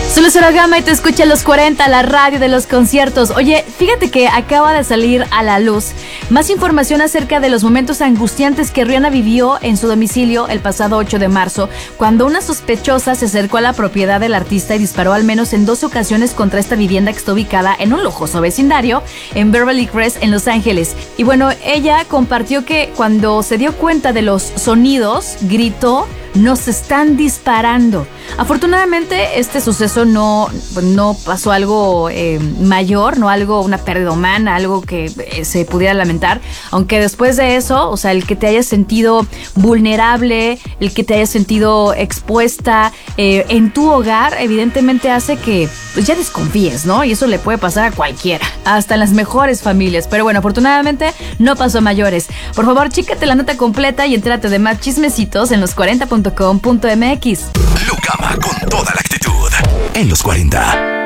Soy Lucero Gama y te escucha Los 40, la radio de los conciertos. Oye, fíjate que acaba de salir a la luz más información acerca de los momentos angustiantes que Rihanna vivió en su domicilio el pasado 8 de marzo, cuando una sospechosa se acercó a la propiedad del artista y disparó al menos en 2 ocasiones contra esta vivienda que está ubicada en un lujoso vecindario en Beverly Crest, en Los Ángeles. Y bueno, ella compartió que cuando se dio cuenta de los sonidos, gritó: "Nos están disparando". Afortunadamente este suceso no pasó algo mayor, no algo, una pérdida humana, algo que se pudiera lamentar, aunque después de eso, o sea, el que te hayas sentido vulnerable, el que te hayas sentido expuesta en tu hogar, evidentemente hace que pues ya desconfíes, ¿no? Y eso le puede pasar a cualquiera, hasta en las mejores familias, pero bueno, afortunadamente no pasó a mayores. Por favor, chícate la nota completa y entérate de más chismecitos en los40.com.mx. Lucama con toda la actitud en Los 40.